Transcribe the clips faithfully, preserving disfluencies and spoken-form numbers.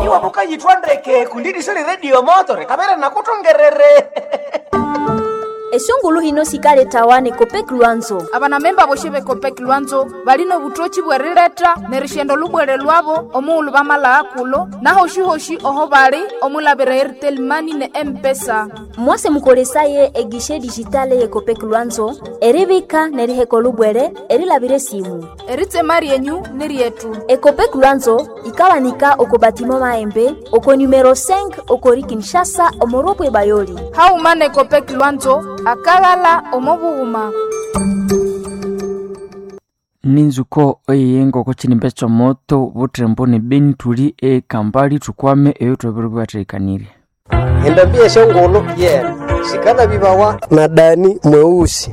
iwabuka yitwandeke kundidi sili radio motore kamera nakutongerere esungulu hino sikale tawane kopek lwanzo abana memba boshebe kopek lwanzo balino butochi bwerileta nerishendo lubwere lwabo omuulu bamala akulo naho shihoshi oho bali omulabira Airtel Money ne M-Pesa mwase mukolesaye egishe digitale ye kopek lwanzo eribika neriheko lubwere erilabire simu eritse mari yenyu nirietu ekopek lwanzo ikawanika okobatimo maembe oko numero cinq okori Kinshasa omoropwe bayoli haumane kopek lwanzo akalala omobuuma ninzuko oyengo kochini mbecho moto butrembo ne benturi e kambali tukwame eyo tobirwa trekanire endambia shongolo yeah shikana bibawa na Dani mweusi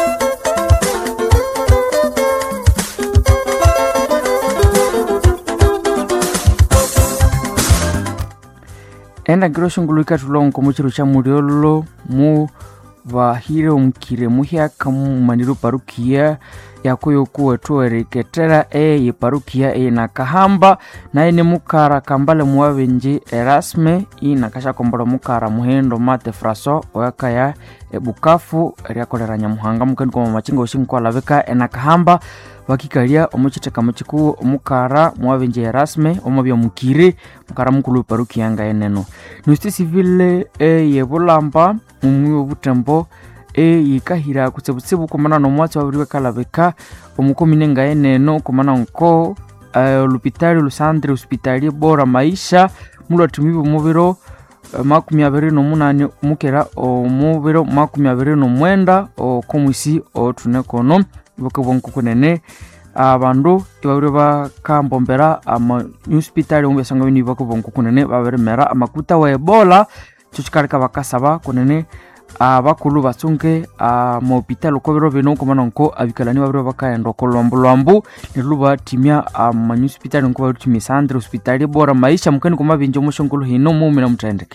enda grosho nguluka tulongo muchiru cha muriolo mu vahire omukire muhyaka mumaniro parukia yakoyo kuwa tuwereketera eye parukia eye nakahamba na ene mukara kambale muwavenji Erasme ina kasha kombora mukara muhendo Mate Fraso oyakaya e Bukafu eriakolera nyamuhanga mukani kwa machinga oshinko alaveka enakahamba wakikalia omuchiteka muchiku omukara muwavenji Erasme omobya mukire mukara mukulu parukia nga eneno nusti civile eye bulamba mumwe butembo e yikahira kutsebutsibu komana no mwatsi wabiriwe kalabeka omukomine nga eneno komana nko uh, lupitali lusandre hospitali bora maisha mulo timibo mubiro uh, makumi abiri no munani mukera omubiro makumi abiri no mwenda okomwisi otunekono bokobonko kunene abandu ibabire bakambombera ama hospitali ombesanga bini bokobonko kunene babere mera amakuta wa Ebola chuchikarika bakasaba kunene abakulu batunge mu hospital okobero bino komana nko abikalani babiro bakaenda kolombo lwambu niluba timya ama hospital nko barutimya Sandre hospitali bora maisha mukani koma binjo mushongolo hino mu mina mutendeke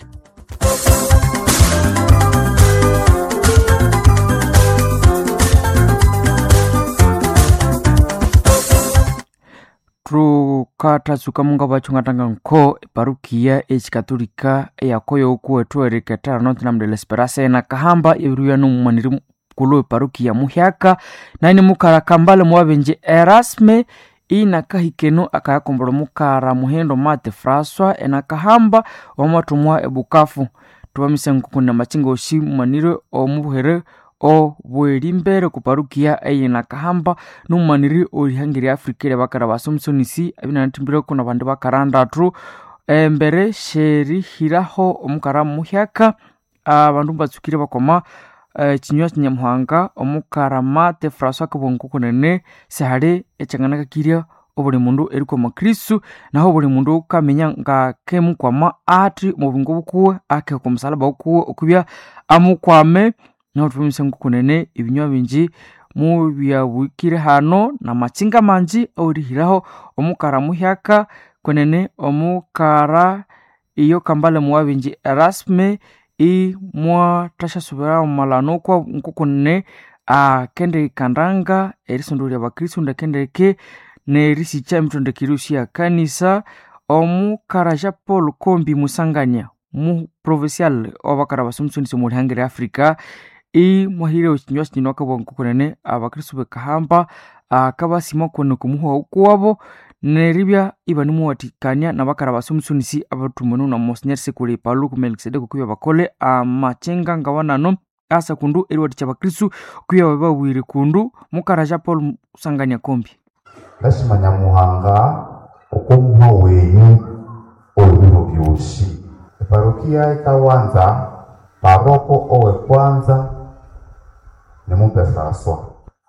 trukata tsukamunga bachungatanga nko parukia echikatolika yakoyo okuwetu eriketara noti namdele esperase na kahamba yeruya no maniri kulo parukia muhyaka nani mukara kambale muwabenje Erasme ina kahikeno akayakombolo mukara muhendo Mate Fraswa ena kahamba omatumwa ebukafu tubamise nkukuna machinga oshi maniri omubuhere o bwelimbere kuparukia eyina kahamba numaniri orihangiri Afrika bakara basomsonisi abinantimbire kuna bandu bakarandatu embere sheri hiraho omukara muhyaka abandu batsukire bakoma chinywa kinyamuhanga omukara Mate Fraswa kabonko kunene sehare echangana kiria obuli mundu eriko makristu naho buli mundu kamenya nga kemukwama ati mubingo bukuwe ake kumsalaba okuwe okubya amukwame no tumise ngukunene ibinywa binji mu byabukire hano na machinga manji orihiraho omukara muhyaka kunene omukara iyo kambale muwabinji Erasme i mwa tasha subira malano kwa ngukunene a kende kandanga erisonduri abakristo ndakendeke ne risicha mtonde kirusia kanisa omukara ja Paul Kombi musanganya mu provincial obakara basumsoni mu hangire Afrika i mwahire ochinywa chinywa kabonko kunene abakristo bekahamba akabasima kono kumuho kwabo neribya ibani muwatikanya nabakara basumsunisi abatumano na Monsignor Sekule Paulo Melkisedeko kuya bakole amachenga ngawanano asa kundu eriwati cy'abakristo kuya babawire kundu mukaraja Paul Sanganya Kombi Lasimanya muhanga okumwa wenyu olubiro byoshi parokia ikawanza paroko owe kwanza ni Mumpe François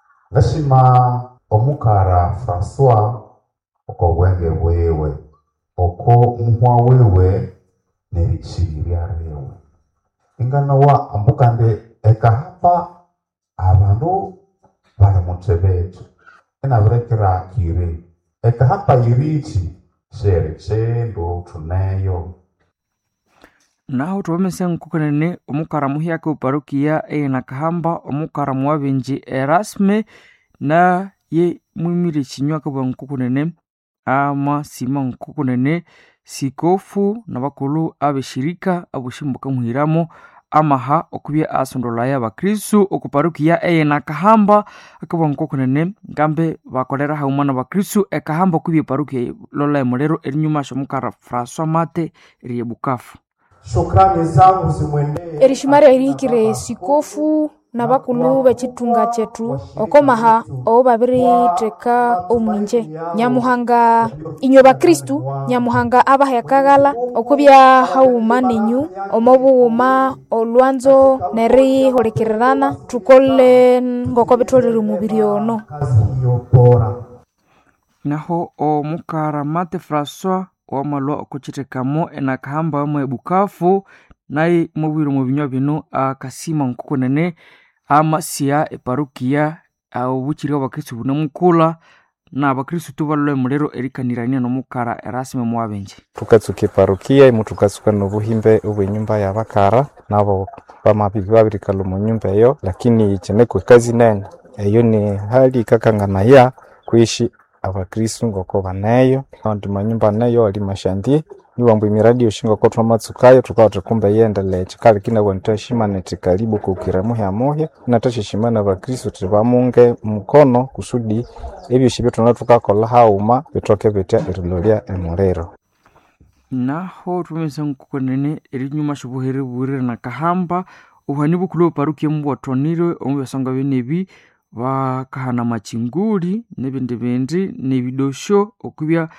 Lashima omukara François oko wenge wewe oko muhwa wewe nerichirya rewe ingana wa ambukande ekahapa abandu bana mutsebetu ena brekera kire ekahapa irichi shere chendo tuneyo naho tubamese nkukunene omukara muhyaka uparukia ena kahamba omukara muwabenji Erasme na ye mwimire chinywa kabwa nkukunene ama sima nkukunene sikofu nabakulu abeshirika abushimbuka muhiramo amaha okubya asondolaya abakristu okuparukia eye nakahamba akabonko kunene ngambe bakolera haumana abakristu ekahamba okubya parukia lola emulero erinyuma shomukara François Mate riebukafu. Shukrani zangu zimwendee erishimari erikire sikofu nabakulu bechitunga chetu okomaha o babiri teka omwinje nyamuhanga inyo bakristu nyamuhanga abahekagala okubya hauma nenyu omobuuma olwanzo neri holekererana tukole ngoko bitolere mubiri ono. Naho omukara Mate François wamalwa okuchitekamo enakahamba mu ebukafu naye mubiro mu binywa bino akasima nkukonene amasia eparukia obukiri abakristu bunamukula na abakristu tubalole mulero erikanirania no mukara Erasme Mwabenje tukatsuke parukia imutukatsuka no buhimbe obwenyumba ya bakara nabo bamabibi babirikalo mu nyumba eyo lakini cheneko kazi nene eyo ni hali kakangana ya kuishi abakristu ngoko banayo kandi manyumba nayo ali mashandi niwambu imiradi yoshinga ko twamatsukayo tukawa tukumba yendele chikali kina kwantashima neti karibu kukira muhya muhya natashishimana abakristu tibamunge mukono kusudi ebyo shibyo tunatukakola hauma bitoke betya erilolia emurero. Naho tumeza nkukonene erinyuma shubuhere burire nakahamba uhani bukulo parukia mu watonire omubasanga benebi bakahana machinguri nebindi bindi nebidosho okubya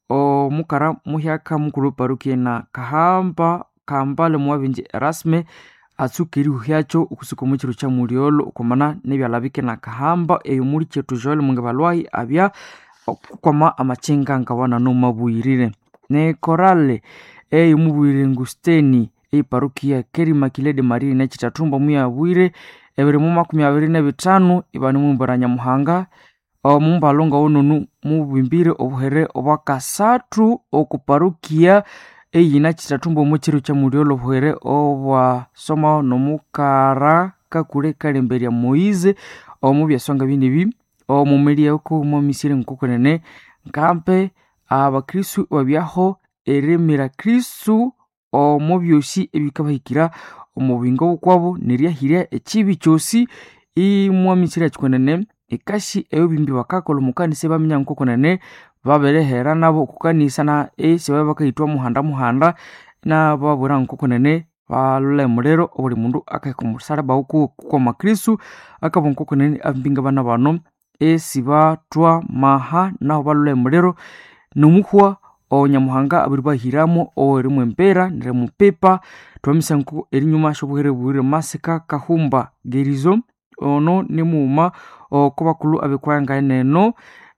omukara muhyaka mukulu parukia na kahamba kambale Mwabenje Erasme atsukiri uhyacho ukusuko muchiro cha muliolo ukomana nebyalabike na kahamba eyo muri chetu Joel mungabalwai abya okukoma amachenga ngabana no mabuyirire ne korale eyo mubuyire ngusteni e parukia Kerima Kilede Marie na chitatumba muya bwire ebere mu makumi abiri na bitano ibani mu mbaranya muhanga omumbalonga ononu mubimbire obuhere obakasatu okuparukia eyina chitatumbo muchiro cha muliolo buhere obwa soma no mukara kakure kalemberi ya Moize omubyasonga binibi omumeliya uko mu misire nkukonene nkampe abakristu babyaho eremera kristu omubyoshi ebikabahikira omubingo kwabo neriahira ekibi cyosi imwa misire chikonene ikashi eyo bimbi bakakola mukanise bamenya nkukonene baberehera nabo kukanisa na ese babakayitwa muhanda muhanda na babura nkukonene balole mulero buli mundu akaikumusara bauko kukoma kristu akabonkukonene abinga bana bano esi batwa maha na balole mulero numuhwa onyamuhanga abiri bahiramo ori mwempera nire mupepa twamisanku erinyuma shobuhere buire masika kahumba gerizo ono nimuma okubakulu abekwanga neno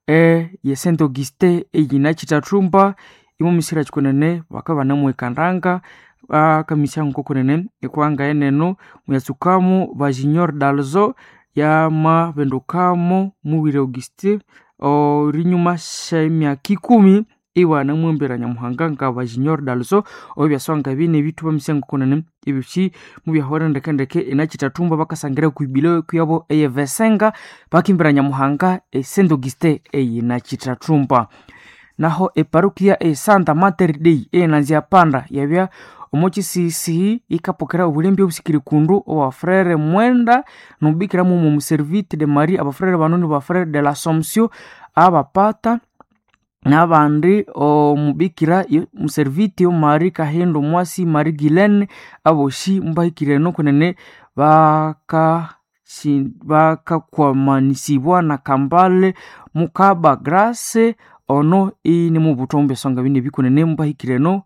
e ye Saint Auguste eyina chitatumba imo misira chikonene bakaba namwe kandanga akamisa nkokonene ekwanga neno muyatsukamu ba Junior Dalzo ya ma bendukamo mubire Auguste o rinyuma shemya kikumi iwa na mwembera nyamuhanga ngaba Junior Dalzo obyasonga bine bitu bamisengo konene ibishi mubyahora ndekendeke inachitatumba bakasangira kuibilo kuyabo eyevesenga bakimbira nyamuhanga e Saint Auguste eyina chitatumba. Naho e parukia e Santa Mater Dei e nanzia panda yabya omochi sisi ikapokera ubulembe obusikiri kundu owa frere Mwenda nubikira mu mu servite de Marie aba frere banoni ba frere de l'Assomption abapata nabandi omubikira mu servite yo Marie Kahendo Mwasi Marie Gilene aboshi mbahikire no kunene baka baka kwa manisibwa na kambale mukaba Grace ono ini mu butombe songa bine bikunene mbahikire no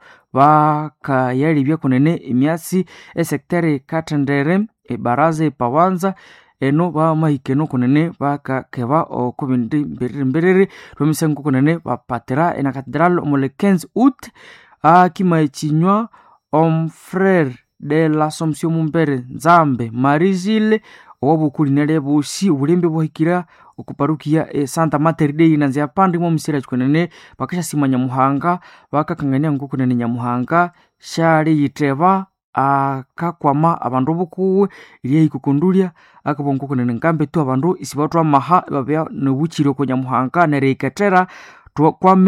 baka yali byakunene emyasi e secteur Katendere e baraze pawanza eno ba mahikeno kunene baka keba okubindi mbere mbere rwemisengo kunene bapatera ena cathédrale mo le quinze août akima chinywa om frère de l'Assomption mumbere Nzambe Marizile obukuli nele bushi ubulembe bohikira okuparukia e Santa Mater Dei nanzia pandi mo misira chikonene bakasha simanya muhanga bakakangania ngukunene nyamuhanga shari yiteba akakwama abandu bukuwe iliye ikukundulia akabonko kunene ngambe tu abandu isibatwa maha babya nobukiro ko nyamuhanga nereketera twakwame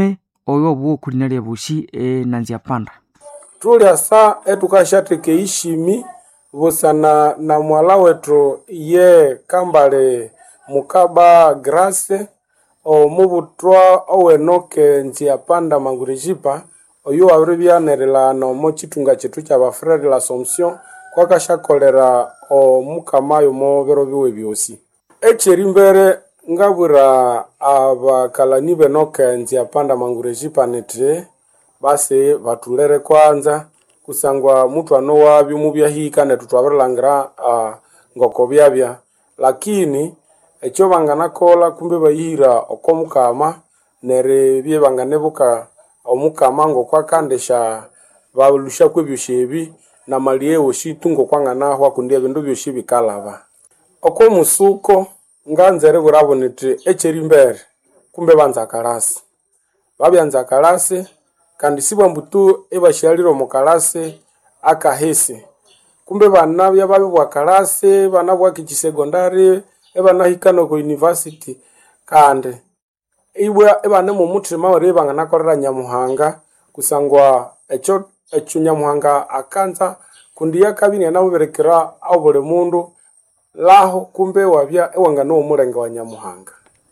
oyo bwo kulinali bushi e nanzia panda tuli asa etukashateke ishimi busana na mwala wetu ye kambale mukaba Grace o mubutwa owenoke nzia panda mangurijipa oyo abiribyanerela no mo chitunga chetu cha ba frère de l'Assomption kwa kashakolera o mukamayo mo bero biwe byosi echeri mbere ngabura abakalani benoke nzia panda mangurijipa netre base batulere kwanza kusangwa mtu anowa bimubya hika ne tutwaberlangira uh, ngoko byabya lakini echo bangana kola kumbe bayira okomukama nere bye banganebuka omukama ngo kwakandesha balusha kwebyoshebi na maliye oshitungo kwangana hwa kundia bindu byoshibi kalaba okomusuko nganzere burabonete echeri mbere kumbe banza kalasi babyanza kalasi kandi sibwa mbutu ebashaliro mu kalasi akahese kumbe bana byababe bwa kalasi bana bwa kisekondari ebana hikano ko university kandi ibwa ebana mu mutima wari bangana korera Nyamuhanga kusangwa echo echo Nyamuhanga akanza kundiya kabini na muberekera abule mundu laho kumbe wabya ewangana omulenge wa Nyamuhanga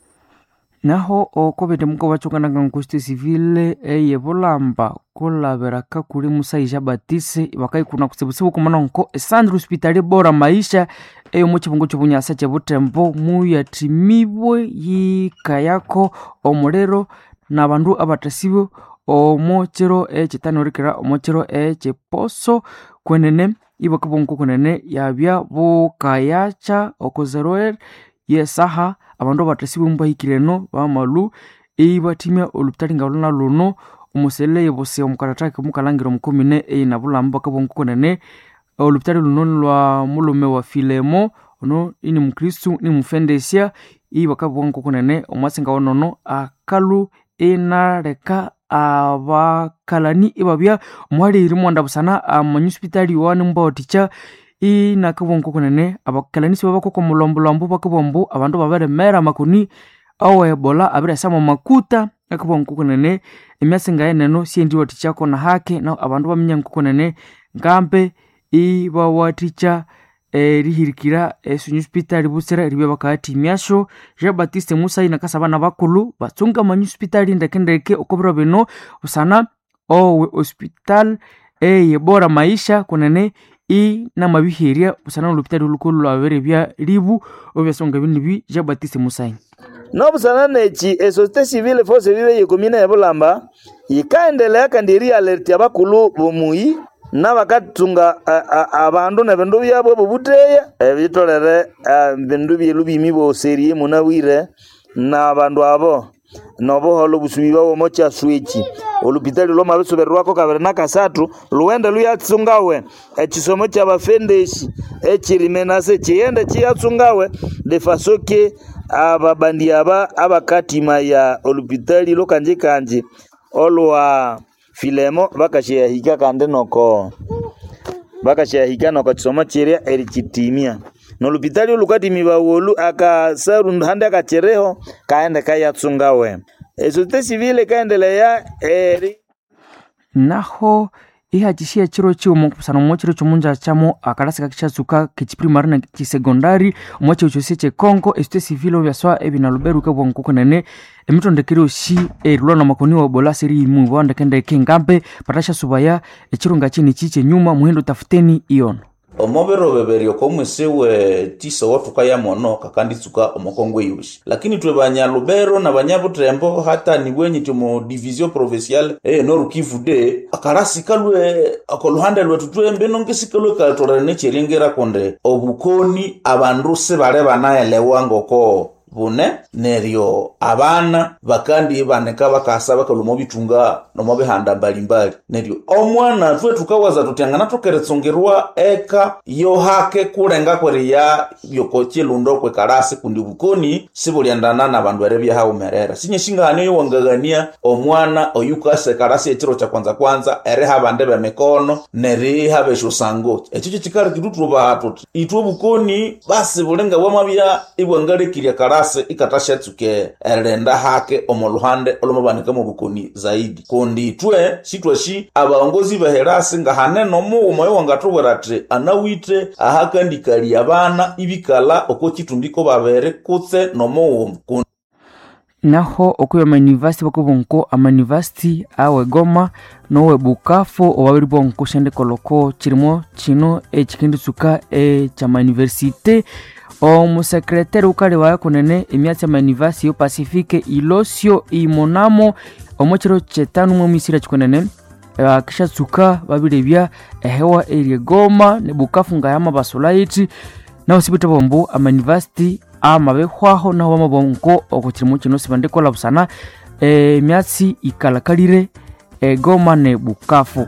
naho okobede muko bachokanaga nkuste civile eye bulamba kulaberaka kuri Musaija Batise bakayikuna kusebusebu kumana nko Sandro Hospital bora maisha eyo mu kibungo cy'ubunyasa cye Butembo mu yatimibwe yikayako omulero nabandu abatasibo omochero e chitanurikira omochero e chiposo kwenene ibakabonko kwenene yabya bukayacha okozeroer yesaha abandu batasibo mbahikireno bamalu eibatimya olupitali ngabulana luno umusele yebose omukaratake mukalangiro mukomine e nabulamba bakabonko kwenene olupitali luno lwa mulume wa Filemo ono ini mukristu ni mufendesia ibakabonko kwenene omwasinga wonono akalu enareka abakalani ibabya mwali iri mwanda busana amanyuspitali wani mbaoticha inakabonko kwenene abakalani siba bakoko mulombolombo bakabombo abandu babere mera makuni awo ebola abira sama makuta akabonko kwenene emyasinga yeneno siendi oticha kona hake na abandu bamenya kwenene ngambe ibawaticha e rihirikira esu hospitali busera ribe bakati myasho Jean Baptiste Musa ina kasabana bakulu batsunga manyu hospitali ndekendeke okobro beno usana o hospital e yebora maisha kunene i na mabihiria usana hospitali lukulu lwabere bya ribu obyasonga binibi Jean Baptiste Musa no busana nechi esoste civile force vive yekomina ya bulamba yikaendelea kandiri alert abakulu bomui nabakatunga abandu na bindu byabo bubuteya ebitolere bindu byelu bimibo serie munawire na abandu abo nobo holo busubiba wo mocha switch olupitali lo malusoberwako kabere na kasatu luwende luyatsungawe ekisomo kya bafendeshi ekirimenase kiyende kiyatsungawe de fasoke ababandi aba abakatima ya olupitali lo kanje kanje olwa Filemo bakashia hika kande noko bakashia hika noko tsoma chiria erichitimia no lupitali lukati mibawolu aka saru hande akachereho kaende kaya tsungawe esote civile kaendelea eri naho ihajishia chiro chiwo mukupasana mwochiro chomunja chamo akarasika kichazuka kichiprimari na kisegondari mwache uchosie che Kongo esote civile vyaswa ebi na luberuka bwankuko nene emitondekero shi erulwa na makoni wa bola siri imu wanda kende kengambe patasha subaya echirunga chini chiche nyuma muhendo tafuteni ion omobero beberio komwesewe tiso watuka ya mono kakanditsuka omokongwe yushi lakini twe banyalubero na banyabutembo hata ni wenye tumo division provinciale eh no Kivu de akarasi kalwe akoluhande lwetu twembe nongesikalwe kaltorane cherengera konde obukoni abandu se bare banaelewa ngoko bune nerio abana bakandi baneka bakasa bakalumo bitunga no mabihanda mbalimbali nerio omwana twe tukawaza tutangana tokeretsongerwa eka yo hake kurenga kweriya yokoche lundo kwe karasi kundi bukoni sibuliandana na bandu erebya ha umerera sinye shingane yo wangagania omwana oyukase karasi echiro cha kwanza kwanza ere habande be mekono neri habe shusango echicho chikari kidutu bahatu itwe bukoni basi bulenga wamabya ibwangale kirya karasi nafasi ikatashatsuke erenda hake omoluhande olomabanika mu bukoni zaidi kundi twe sitwashi abaongozi baherasi ngahane nomu moyo wangatubwerate anawite ahakandikali abana ibikala okokitumbiko babere kutse nomu naho okuya manivasti bakubonko amanivasti awe Goma nowe Bukavu obabiri bonko shende koloko kirimo kino ekikindisuka e cha universite omusekretari ukali wa kunene emyatsi manivasti yo Pacifique Ilosio imonamo omochiro chetanu mu misira chikunene akisha tsuka babirebya ehewa eri Goma ne Bukavu ngayama basolaiti na osibito bombo amanivasti amabehwaho naho bamabonko okukirimo kino sibandekola busana e myatsi ikalakalire e Goma ne Bukavu.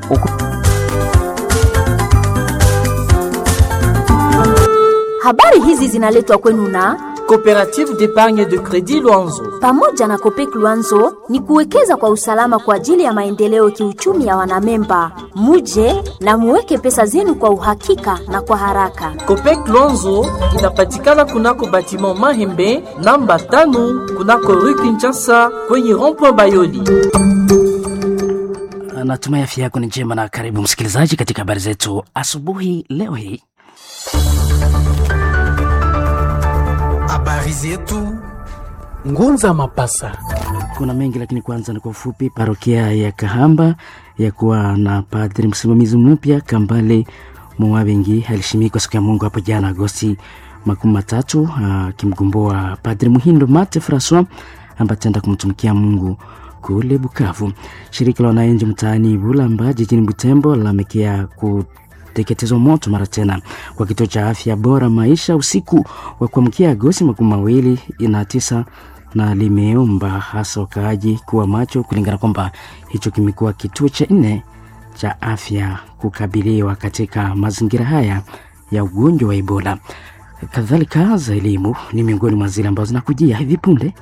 Habari hizi zinaletwa kwenu na Coopérative d'épargne de crédit Luanzo. Pamoja na Copec Luanzo ni kuwekeza kwa usalama kwa ajili ya maendeleo kiuchumi ya wanamemba. Muje na muweke pesa zenu kwa uhakika na kwa haraka. Copec Luanzo inapatikana kunako batiment Mahembe namba tano kunako Rue Kinshasa kwenye rond-point Bayoli. Natumai afya yako ni njema na karibu msikilizaji katika habari zetu asubuhi leo hii. Habari zetu Ngunza Mapasa. Kuna mengi lakini kwanza ni kwa ufupi. Parokia ya Kahamba ya kuwa na padri msimamizi mpya Kambale Mwabengi alishimikwa siku ya Mungu hapo jana Agosti makumi matatu akimgomboa padri Muhindo Mate François ambaye ataenda kumtumikia Mungu kule Bukavu. Shirika la wananchi mtaani Bulamba jijini Butembo lamekea ku teketezwa moto mara tena kwa kituo cha afya bora maisha usiku wa kuamkia Agosti makumi mawili na tisa na limeomba hasa wakaaji kuwa macho kulingana kwamba hicho kimekuwa kituo cha nne cha afya kukabiliwa katika mazingira haya ya ugonjwa wa Ebola. Kadhalika za elimu ni miongoni mwa zile ambazo zinakujia hivi punde.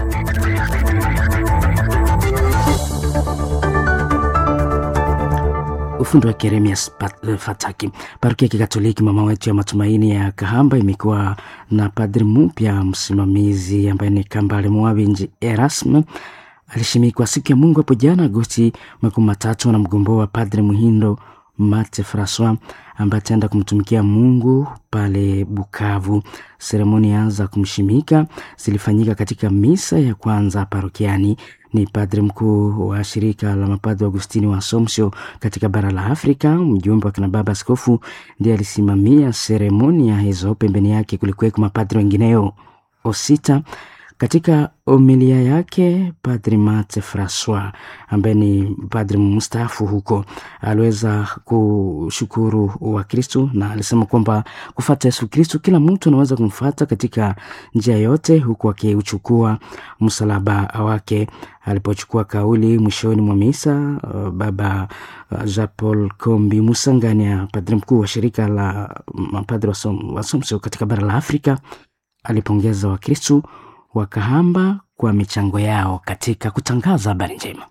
Ufundi wa Keremias Fataki. Parokia ya Kikatoliki Mama Wetu ya Matumaini ya Kahamba imekuwa na padri mpya msimamizi ambaye ni Kambale Mwabengi Erasme. Alishimikwa siku ya Mungu hapo jana Agosti makumi matatu na mgombo wa padri Muhindo Mate François ambaye ataenda kumtumikia Mungu pale Bukavu. Seremoni za kumshimika zilifanyika katika misa ya kwanza parokiani. Ni padri mkuu wa shirika la mapadri Agustini wa Assumption katika bara la Afrika, mjumbe wa kina baba askofu ndiye alisimamia seremoni ya hizo. Pembeni yake kulikuwa mapadri wengineo osita. Katika homilia yake Padri Mate François ambaye ni padri mstaafu huko aliweza kushukuru wa Kristo na alisema kwamba kufuata Yesu Kristo kila mtu anaweza kumfuata katika njia yote, huku akiuchukua msalaba wake. Alipochukua kauli mwishoni mwa misa, baba Jean Paul Kombi Musangania, padri mkuu wa shirika la mapadri wa Assumption katika bara la Afrika, alipongeza wa Kristo wa Kahamba kwa michango yao katika kutangaza habari njema.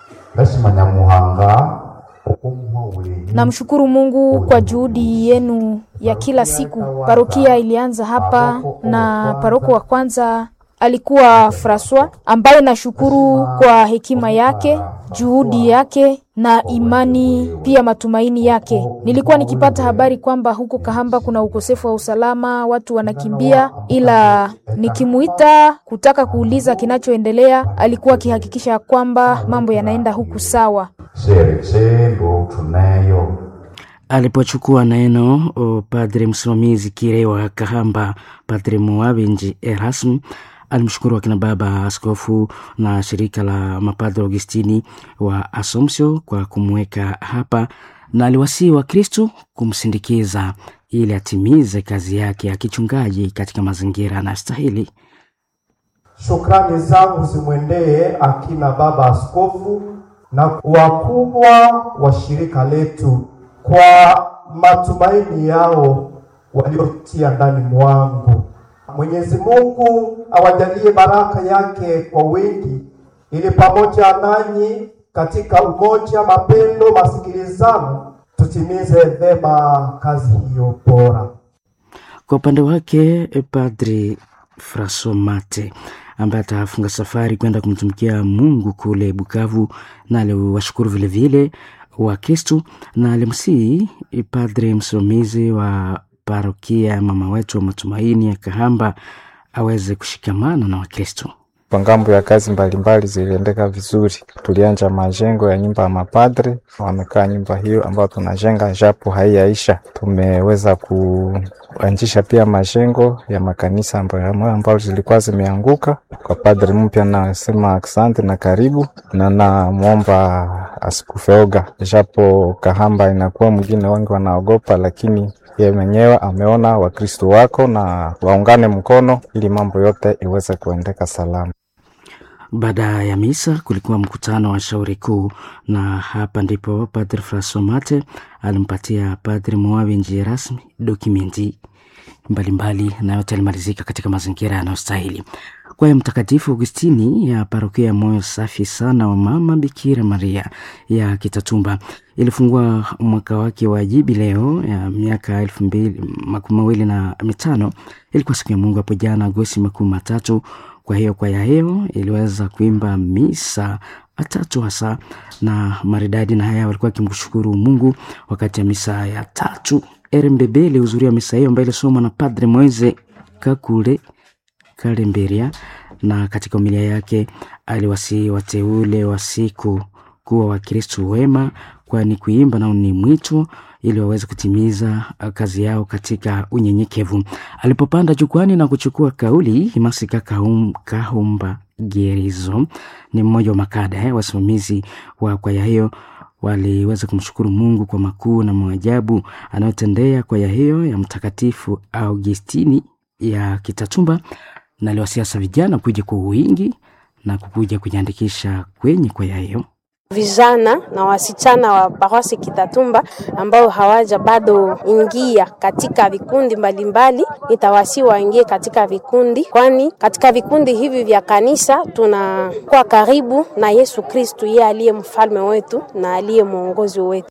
Namshukuru Mungu kwa juhudi yenu ya kila siku. Parokia ilianza hapa na paroko wa kwanza alikuwa François ambaye nashukuru kwa hekima yake, juhudi yake na imani pia matumaini yake. Nilikuwa nikipata habari kwamba huko Kahamba kuna ukosefu wa usalama, watu wanakimbia, ila nikimuita kutaka kuuliza kinachoendelea alikuwa akihakikisha kwamba mambo yanaenda huku sawa. Alipochukua neno o padre msimamizi Kirewa Kahamba, Padre Mwabengi Erasme alimshukuru akina baba askofu na shirika la mapadri Augustini wa Assumption kwa kumweka hapa, na aliwasihi wa Kristo kumsindikiza ili atimize kazi yake ya kichungaji katika mazingira yanayostahili. Shukrani zangu zimwendee akina baba askofu na wakubwa wa shirika letu kwa matumaini yao waliotia ndani mwangu. Mwenyezi Mungu awajalie baraka yake kwa wingi, ili pamoja nanyi katika umoja, mapendo, masikilizano tutimize vema kazi hiyo bora. Kwa upande wake Padri Francois Mate ambaye atafunga safari kwenda kumtumikia Mungu kule Bukavu, na aliwashukuru vile vile wa Kristo na alimsihi padre msimamizi wa parokia Mama Wetu wa Matumaini ya Kahamba aweze kushikamana na Wakristo. Kwa ngambo ya kazi mbalimbali ziliendeka vizuri. Tulianja majengo ya nyumba ya mapadre, wamekaa nyumba hiyo ambayo tunajenga japo haiyaisha. Tumeweza kuanzisha pia majengo ya makanisa ambayo ambayo zilikuwa zimeanguka. Kwa padre mpya nasema asante na karibu, na namuomba asikufeoga, japo Kahamba inakuwa mwingine wengi wanaogopa, lakini yeye mwenyewe ameona Wakristo wako na waungane mkono ili mambo yote iweze kuendeka salama. Baada ya misa kulikuwa mkutano wa shauri kuu, na hapa ndipo Padre Francois Mate alimpatia Padre Moabi njia rasmi dokumenti mbalimbali, na yote alimalizika katika mazingira yanayostahili. Kwa ya Mtakatifu Augustini ya parokia ya Moyo Safi Sana wa Mama Bikira Maria ya Kitatumba ilifungua mwaka wake wa jubileo ya miaka elfu mbili makumi mawili na mitano. Ilikuwa siku ya Mungu hapo jana Agosti makumi matatu. Kwa hiyo kwa ya hiyo iliweza kuimba misa tatu hasa na maridadi, na haya walikuwa kimshukuru Mungu wakati ya misa ya tatu. R M B B ilihudhuria misa hiyo ambayo ilisomwa na Padre Moise Kakule Kalemberia, na katika homilia yake aliwasihi wateule wa siku kuwa Wakristo wema, kwani kuimba nao ni mwito ili waweze kutimiza kazi yao katika unyenyekevu. Alipopanda jukwani na kuchukua kauli, Masika Kahum, Kahumba Gerizo ni mmoja wa makada eh, wasimamizi wa kwaya hiyo waliweza kumshukuru Mungu kwa makuu na maajabu anayotendea kwaya hiyo ya Mtakatifu Augustini ya Kitatumba, na aliwasiasa vijana kuja kwa wingi na kukuja kujiandikisha kwenye kwaya hiyo. Vijana na wasichana wa parosi Kitatumba ambao hawaja bado ingia katika vikundi mbalimbali, nitawasi waingie katika vikundi, kwani katika vikundi hivi vya kanisa tunakuwa karibu na Yesu Kristo, yeye aliye mfalme wetu na aliye mwongozi wetu.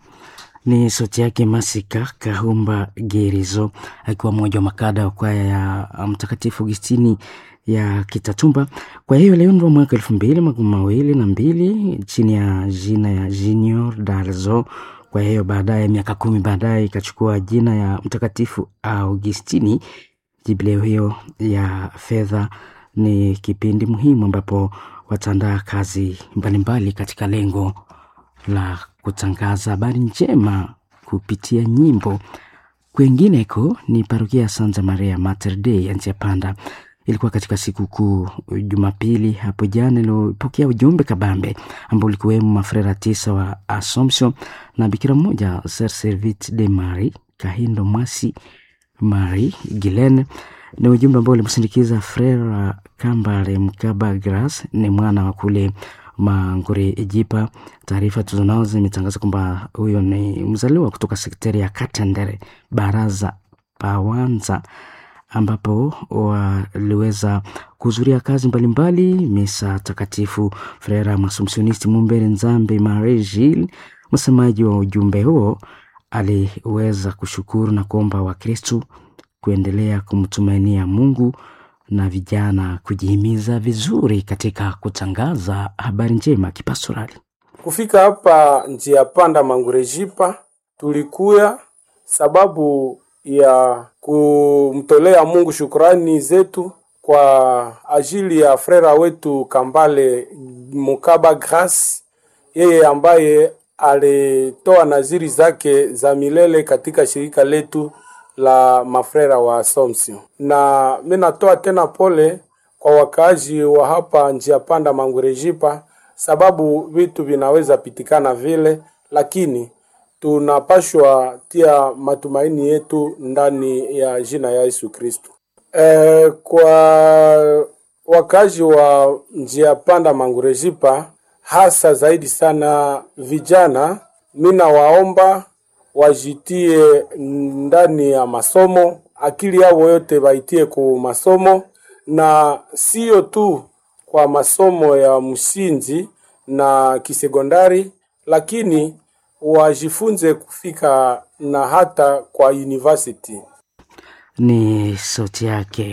Ni sauti yake Masika Kahumba Gerizo akiwa mmoja wa makada wa kwaya ya Mtakatifu Augustini ya Kitatumba. Kwa hiyo iliundwa mwaka elfu mbili makumi mawili na mbili chini ya jina ya Junior Dalzo. Kwa hiyo baadaye miaka kumi baadaye ikachukua jina ya Mtakatifu Augustini. Jubileo hiyo ya fedha ni kipindi muhimu ambapo wataandaa kazi mbalimbali katika lengo la kutangaza habari njema kupitia nyimbo. Kwengineko ni parokia ya Santa Maria Mater Dei ya Ntiapanda. Ilikuwa katika siku kuu Jumapili hapo jana, ilipokea ujumbe kabambe ambao ulikuwemo mafrera tisa wa Assumption na bikira mmoja Ser Servite de Marie Kahindo Mwasi Marie Gilene. Ni ujumbe ambao ulimsindikiza Frera Kambale Mkaba Grace, ni mwana wa kule Mangore Ejipa. Taarifa tunazo zimetangaza kwamba huyo ni mzaliwa kutoka sekteri ya Katendere Baraza Pawanza, ambapo waliweza kuhudhuria kazi mbalimbali, misa takatifu. Frera Masumsionisti Mumbere Nzambe Marie Gilles, msemaji wa ujumbe huo, aliweza kushukuru na kuomba Wakristo kuendelea kumtumainia Mungu na vijana kujihimiza vizuri katika kutangaza habari njema kipastorali. Kufika hapa njia panda Mangurejipa tulikuya sababu ya kumtolea Mungu shukrani zetu kwa ajili ya frera wetu Kambale Mukaba Grace, yeye ambaye alitoa naziri zake za milele katika shirika letu la mafrera wa Assumption. Na mimi natoa tena pole kwa wakazi wa hapa njia panda Mangurejipa, sababu vitu vinaweza pitikana vile, lakini tunapashwa tia matumaini yetu ndani ya jina ya Yesu Kristo. E, kwa wakazi wa njia panda Mangurejipa, hasa zaidi sana vijana, mina waomba wajitie ndani ya masomo, akili yao yote waitie ku masomo, na sio tu kwa masomo ya msingi na kisekondari, lakini wajifunze kufika na hata kwa university. Ni sauti yake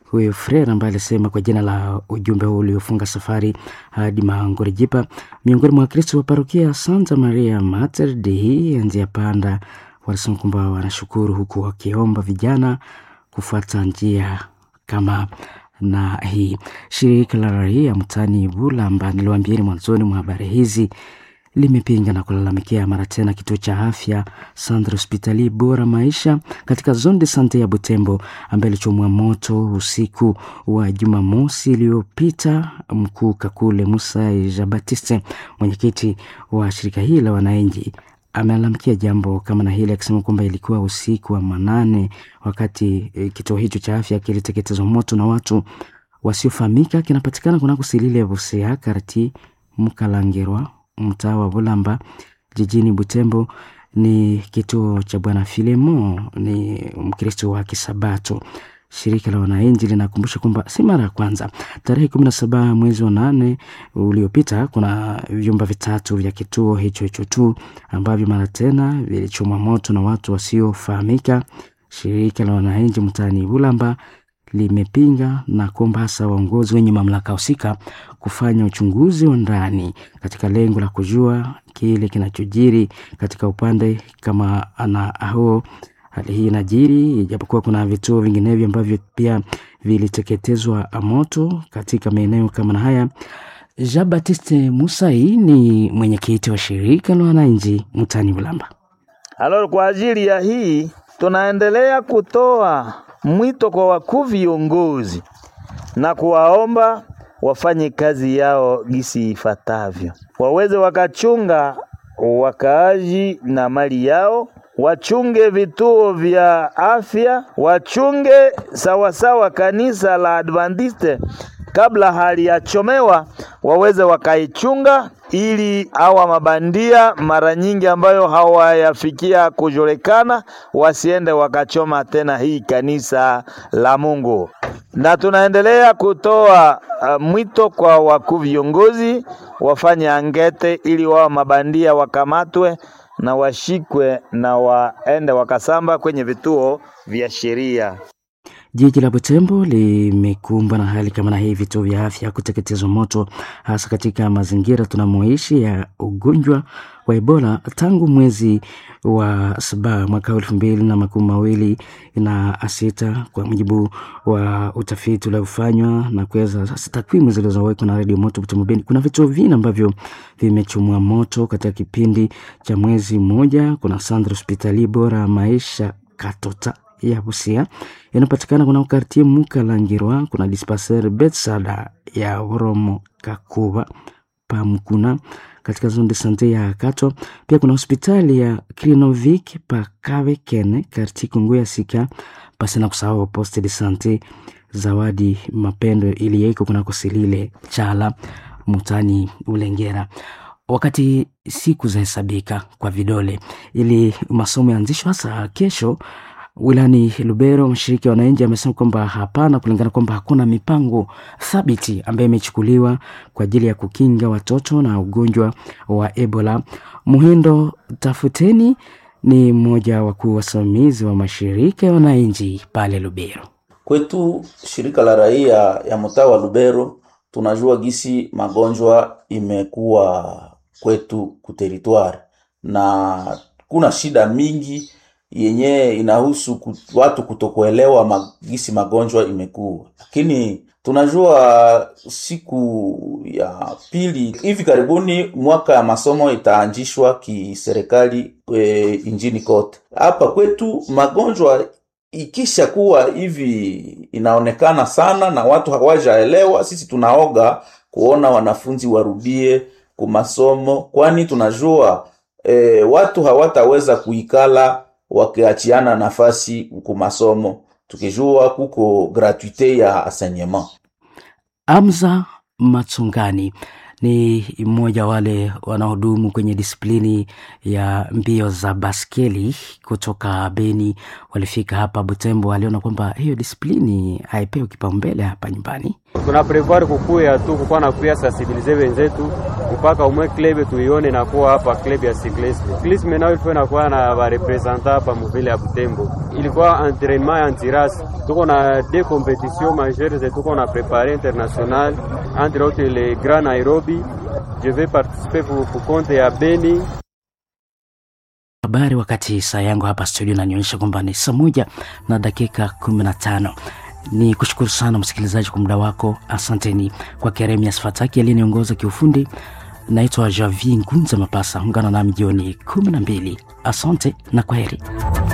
huyo Frere ambaye alisema kwa jina la ujumbe huu uliofunga safari hadi Mangorijipa. Miongoni mwa Wakristo wa parokia Santa Maria Mater Dei Njia Panda walisema kwamba wanashukuru, huku wakiomba vijana kufuata njia kama na hii. Shirika la raia mtaani Bulamba, niliwaambieni mwanzoni mwa habari hizi, limepinga na kulalamikia mara tena kituo cha afya Centre Hospitalier Bora Maisha katika zone de sante ya Butembo ambaye ilichomwa moto usiku wa Jumamosi iliyopita. Mkuu Kakule Musa Jean-Baptiste, mwenyekiti wa shirika hili la wananchi, amelalamikia jambo kama na hili, akisema kwamba ilikuwa usiku wa manane wakati e, kituo hicho cha afya kiliteketezwa moto na watu wasiofahamika. Kinapatikana kunako Silile Vosea karti Mukalangerwa, mtaa wa Bulamba, jijini Butembo. Ni kituo cha Bwana Filemo, ni Mkristo wa Kisabato. Shirika la wananchi linakumbusha kwamba si mara ya kwanza. Tarehe kumi na saba mwezi wa nane uliopita, kuna vyumba vitatu vya kituo hicho hicho tu ambavyo mara tena vilichomwa moto na watu wasiofahamika. Shirika la wananchi mtaani Bulamba limepinga na kuomba hasa waongozi wenye mamlaka husika kufanya uchunguzi wa ndani katika lengo la kujua kile kinachojiri katika upande kama ana hao. Hali hii inajiri ijapokuwa kuna vituo vinginevyo ambavyo pia viliteketezwa moto katika maeneo kama na haya. Jean-Baptiste Musai ni mwenyekiti wa shirika la wananchi mtaani Bulamba. Halo, kwa ajili ya hii tunaendelea kutoa mwito kwa wakuu viongozi na kuwaomba wafanye kazi yao gisi ifatavyo, waweze wakachunga wakaaji na mali yao, wachunge vituo vya afya, wachunge sawasawa kanisa la Adventiste kabla haliyachomewa, waweze wakaichunga ili hawa mabandia mara nyingi ambayo hawayafikia kujulikana wasiende wakachoma tena hii kanisa la Mungu. Na tunaendelea kutoa uh, mwito kwa wakuu viongozi wafanye angete ili wao mabandia wakamatwe na washikwe na waende wakasamba kwenye vituo vya sheria. Jiji la Butembo limekumbwa na hali kama na hii, vituo vya afya kuteketezwa moto, hasa katika mazingira tunamoishi ya ugonjwa wa Ebola tangu mwezi wa saba mwaka elfu mbili na makumi mawili na sita, kwa mujibu wa utafiti uliofanywa na kuweza takwimu zilizowekwa na Radio Moto Butembo Beni. Kuna vituo vingi ambavyo vimechomwa moto katika kipindi cha mwezi mmoja. Kuna Centre Hospitalier Bora Maisha Katota ya Busia inapatikana kuna ukartie Mukalangirwa, kuna dispensaire Betsada ya Oromo Kakuba Pamkuna katika zone de sante ya Kato. Pia kuna hospitali ya Klinovik pa Kavekene karti Kongo ya Sika, pasi na kusahau poste de sante Zawadi Mapendo ili yeko kuna Kosilile Chala mutani Ulengera. Wakati siku za hesabika kwa vidole ili masomo yaanzishwe hasa kesho wilani Lubero, mshiriki wa wananchi amesema kwamba hapana, kulingana kwamba hakuna mipango thabiti ambayo imechukuliwa kwa ajili ya kukinga watoto na ugonjwa wa Ebola. Muhindo Tafuteni ni mmoja wa wakuu wasimamizi wa mashirika ya wananchi pale Lubero. Kwetu shirika la raia ya mtaa wa Lubero tunajua gisi magonjwa imekuwa kwetu kuteritoire na kuna shida mingi yenye inahusu kut, watu kutokuelewa magisi magonjwa imekuwa. Lakini tunajua siku ya pili hivi karibuni mwaka ya masomo itaanjishwa kiserikali e, injini kote. Hapa kwetu magonjwa ikisha kuwa hivi inaonekana sana na watu hawajaelewa, sisi tunaoga kuona wanafunzi warudie kumasomo, kwani tunajua e, watu hawataweza kuikala wakiachiana nafasi kumasomo tukijua kuko gratuite ya enseignement. Amza Matsungani ni mmoja wale wanaohudumu kwenye disiplini ya mbio za baskeli kutoka Beni. Walifika hapa Butembo, waliona kwamba hiyo disiplini haipewi kipaumbele hapa nyumbani. Tuna prevoir kukuya tu kukuwa na kuya sensibiliser wenzetu mpaka umwe club tuione na kuwa hapa club ya cyclisme. Cyclisme nayo ilikuwa inakuwa na ba representants hapa mvile ya Butembo. Ilikuwa entraînement ya antiras. Tuko na deux compétitions majeures et tuko na préparé international entre autres le Grand Nairobi. Je vais participer pour, pour compte ya Beni. Habari wakati saa yangu hapa studio nanionyesha kwamba ni saa moja na dakika kumi na tano. Ni kushukuru sana msikilizaji kwa muda wako. Asanteni kwa Keremias Fataki aliyeniongoza kiufundi. Naitwa Javi Ngunza Mapasa. Ungana nami jioni kumi na mbili. Asante na kwaheri.